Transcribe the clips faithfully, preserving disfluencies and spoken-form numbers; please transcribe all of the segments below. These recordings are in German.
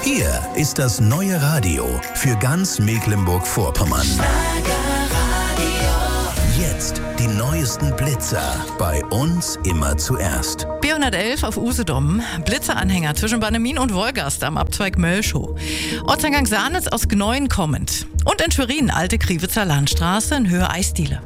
Hier ist das neue Radio für ganz Mecklenburg-Vorpommern. Jetzt die neuesten Blitzer. Bei uns immer zuerst. B hundertelf auf Usedom. Blitzeranhänger zwischen Bannemin und Wolgast am Abzweig Mölschow. Ortseingang Sahnitz aus Gneuen kommend. Und in Schwerin alte Kriwitzer Landstraße in Höhe Eisdiele.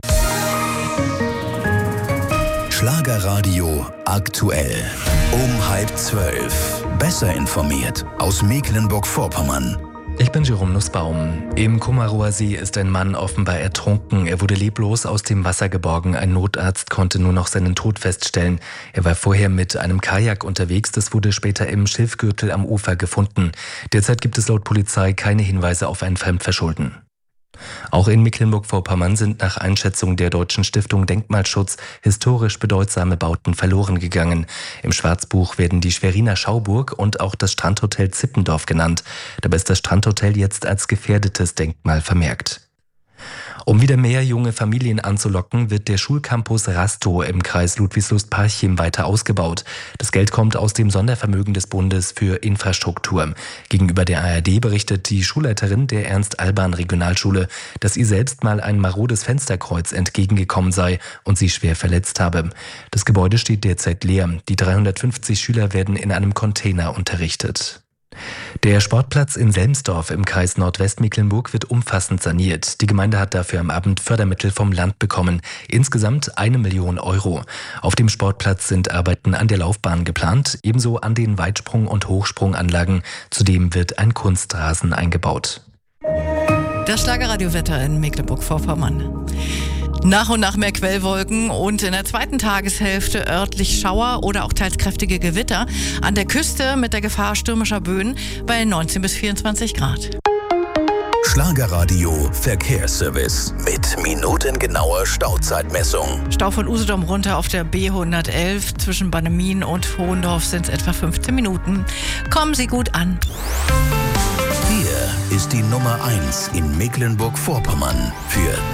Schlagerradio aktuell. Um halb zwölf. Besser informiert aus Mecklenburg-Vorpommern. Ich bin Jerome Nussbaum. Im Kummerower See ist ein Mann offenbar ertrunken. Er wurde leblos aus dem Wasser geborgen. Ein Notarzt konnte nur noch seinen Tod feststellen. Er war vorher mit einem Kajak unterwegs. Das wurde später im Schilfgürtel am Ufer gefunden. Derzeit gibt es laut Polizei keine Hinweise auf ein Fremdverschulden. Auch in Mecklenburg-Vorpommern sind nach Einschätzung der Deutschen Stiftung Denkmalschutz historisch bedeutsame Bauten verloren gegangen. Im Schwarzbuch werden die Schweriner Schauburg und auch das Strandhotel Zippendorf genannt. Dabei ist das Strandhotel jetzt als gefährdetes Denkmal vermerkt. Um wieder mehr junge Familien anzulocken, wird der Schulcampus Rastow im Kreis Ludwigslust-Parchim weiter ausgebaut. Das Geld kommt aus dem Sondervermögen des Bundes für Infrastruktur. Gegenüber der A R D berichtet die Schulleiterin der Ernst-Alban-Regionalschule, dass ihr selbst mal ein marodes Fensterkreuz entgegengekommen sei und sie schwer verletzt habe. Das Gebäude steht derzeit leer. Die dreihundertfünfzig Schüler werden in einem Container unterrichtet. Der Sportplatz in Selmsdorf im Kreis Nordwestmecklenburg wird umfassend saniert. Die Gemeinde hat dafür am Abend Fördermittel vom Land bekommen. Insgesamt eine Million Euro. Auf dem Sportplatz sind Arbeiten an der Laufbahn geplant, ebenso an den Weitsprung- und Hochsprunganlagen. Zudem wird ein Kunstrasen eingebaut. Das Schlagerradiowetter in Mecklenburg-Vorpommern. Nach und nach mehr Quellwolken und in der zweiten Tageshälfte örtlich Schauer oder auch teils kräftige Gewitter. An der Küste mit der Gefahr stürmischer Böen bei neunzehn bis vierundzwanzig Grad. Schlagerradio Verkehrsservice mit minutengenauer Stauzeitmessung. Stau von Usedom runter auf der B hundertelf. Zwischen Bannemin und Hohendorf sind es etwa fünfzehn Minuten. Kommen Sie gut an. Hier ist die Nummer eins in Mecklenburg-Vorpommern für